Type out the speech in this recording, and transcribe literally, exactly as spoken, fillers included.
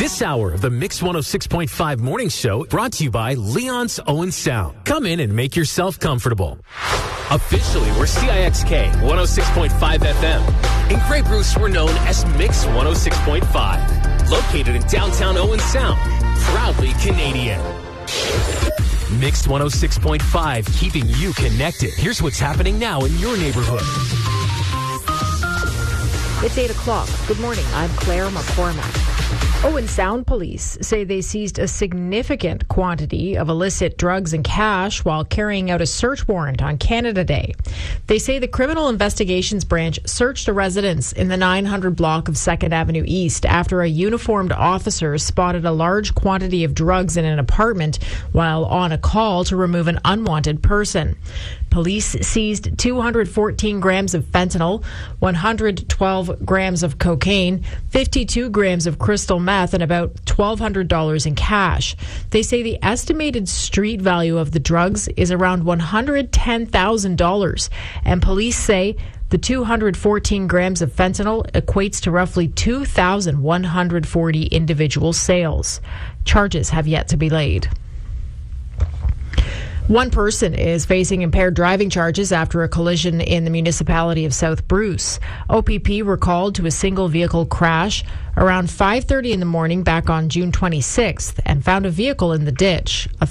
This hour of the Mix one oh six point five Morning Show brought to you by Leon's Owen Sound. Come in and make yourself comfortable. Officially, we're C I X K one oh six point five F M. In Grey Bruce, we're known as Mix one oh six point five. Located in downtown Owen Sound. Proudly Canadian. Mix one oh six point five, keeping you connected. Here's what's happening now in your neighborhood. It's eight o'clock. Good morning. I'm Claire McCormack. Owen Sound police say they seized a significant quantity of illicit drugs and cash while carrying out a search warrant on Canada Day. They say the Criminal Investigations Branch searched a residence in the nine hundred block of second Avenue East after a uniformed officer spotted a large quantity of drugs in an apartment while on a call to remove an unwanted person. Police seized two hundred fourteen grams of fentanyl, one hundred twelve grams of cocaine, fifty-two grams of crystal meth, and about twelve hundred dollars in cash. They say the estimated street value of the drugs is around one hundred ten thousand dollars, and police say the two hundred fourteen grams of fentanyl equates to roughly two thousand one hundred forty individual sales. Charges have yet to be laid. One person is facing impaired driving charges after a collision in the municipality of South Bruce. O P P were called to a single vehicle crash around five thirty in the morning back on June twenty-sixth and found a vehicle in the ditch.